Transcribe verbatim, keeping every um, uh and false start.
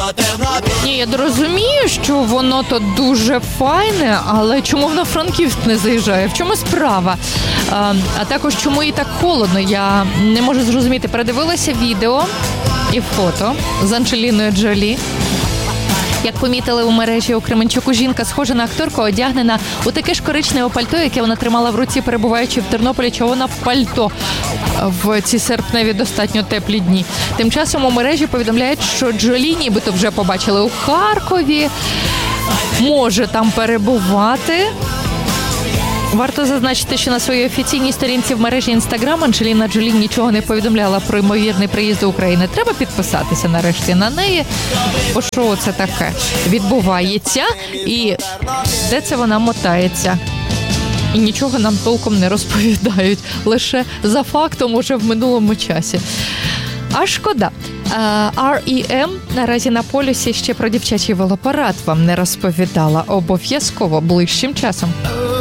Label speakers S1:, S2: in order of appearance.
S1: Ні, я розумію, що воно то дуже файне, але чому вона в Франківськ не заїжджає? В чому справа? А, а також, чому їй так холодно? Я не можу зрозуміти. Передивилася відео і фото з Анджеліною Джолі. Як помітили у мережі у Кременчуку, жінка схожа на акторку, одягнена у таке ж коричневе пальто, яке вона тримала в руці, перебуваючи в Тернополі. Чого вона в пальто в ці серпневі достатньо теплі дні? Тим часом у мережі повідомляють, що Джолі нібито вже побачили у Харкові, може там перебувати. Варто зазначити, що на своїй офіційній сторінці в мережі Інстаграм Анджеліна Джолі нічого не повідомляла про ймовірний приїзд до України. Треба підписатися нарешті на неї, бо що це таке відбувається і де це вона мотається. І нічого нам толком не розповідають, лише за фактом уже в минулому часі. А шкода. ар і ем наразі на полюсі, ще про дівчачий велопарад вам не розповідала. Обов'язково ближчим часом.